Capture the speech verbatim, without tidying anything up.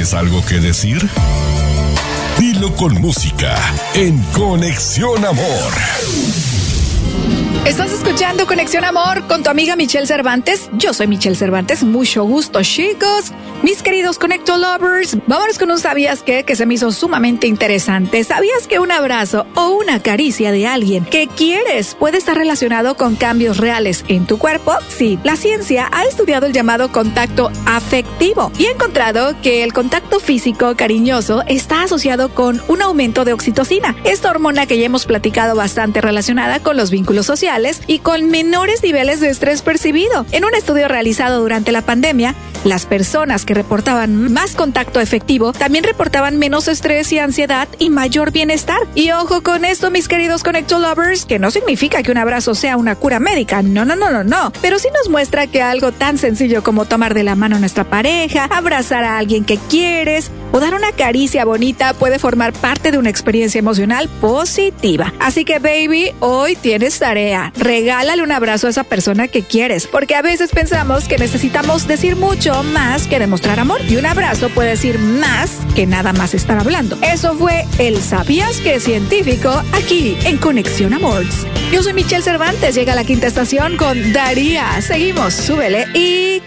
¿Tienes algo que decir? Dilo con música en Conexión Amor. Estás escuchando Conexión Amor con tu amiga Michelle Cervantes. Yo soy Michelle Cervantes, mucho gusto, chicos. Mis queridos Connecto Lovers, vámonos con un ¿sabías qué? Que se me hizo sumamente interesante. ¿Sabías que un abrazo o una caricia de alguien que quieres puede estar relacionado con cambios reales en tu cuerpo? Sí, la ciencia ha estudiado el llamado contacto afectivo y ha encontrado que el contacto físico cariñoso está asociado con un aumento de oxitocina, esta hormona que ya hemos platicado bastante relacionada con los vínculos sociales y con menores niveles de estrés percibido. En un estudio realizado durante la pandemia, las personas que reportaban más contacto efectivo también reportaban menos estrés y ansiedad y mayor bienestar. Y ojo con esto, mis queridos Connecto Lovers, que no significa que un abrazo sea una cura médica, no, no, no, no, no, pero sí nos muestra que algo tan sencillo como tomar de la mano a nuestra pareja, abrazar a alguien que quieres o dar una caricia bonita puede formar parte de una experiencia emocional positiva. Así que, baby, hoy tienes tarea. Regálale un abrazo a esa persona que quieres, porque a veces pensamos que necesitamos decir mucho más que demostrar amor, y un abrazo puede decir más que nada más estar hablando. Eso fue el ¿sabías qué? Científico aquí en Conexión Amors. Yo soy Michelle Cervantes, llega a la quinta estación con Daría. Seguimos, súbele y